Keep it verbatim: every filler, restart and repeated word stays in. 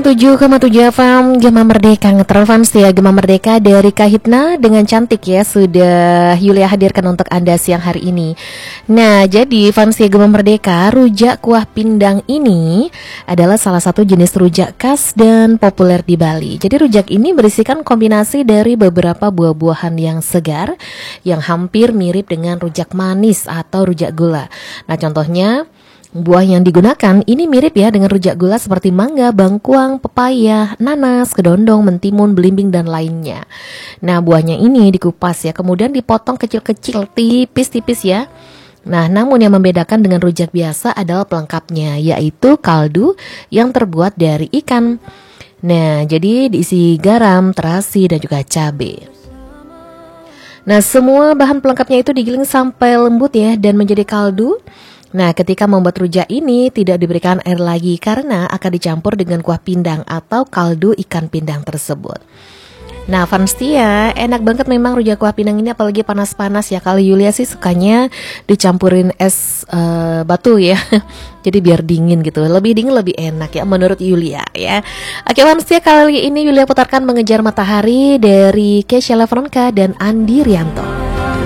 tujuh koma tujuh F M Gema Merdeka Ngetrofans ya, Gema Merdeka dari Kahitna dengan cantik ya, sudah Yulia hadirkan untuk Anda siang hari ini. Nah, jadi fans ya Gema Merdeka, rujak kuah pindang ini adalah salah satu jenis rujak khas dan populer di Bali. Jadi rujak ini berisikan kombinasi dari beberapa buah-buahan yang segar yang hampir mirip dengan rujak manis atau rujak gula. Nah, contohnya buah yang digunakan ini mirip ya dengan rujak gula seperti mangga, bangkuang, pepaya, nanas, kedondong, mentimun, belimbing, dan lainnya. Nah, buahnya ini dikupas ya, kemudian dipotong kecil-kecil, tipis-tipis ya. Nah, namun yang membedakan dengan rujak biasa adalah pelengkapnya, yaitu kaldu yang terbuat dari ikan. Nah, jadi diisi garam, terasi, dan juga cabai. Nah, semua bahan pelengkapnya itu digiling sampai lembut ya dan menjadi kaldu. Nah, ketika membuat rujak ini tidak diberikan air lagi karena akan dicampur dengan kuah pindang atau kaldu ikan pindang tersebut. Nah, fans Tia, enak banget memang rujak kuah pindang ini, apalagi panas-panas ya. Kalau Yulia sih sukanya dicampurin es uh, batu ya. Jadi biar dingin gitu, lebih dingin lebih enak ya menurut Yulia ya. Oke fans Tia, kali ini Yulia putarkan Mengejar Matahari dari Kesha Levronka dan Andi Rianto.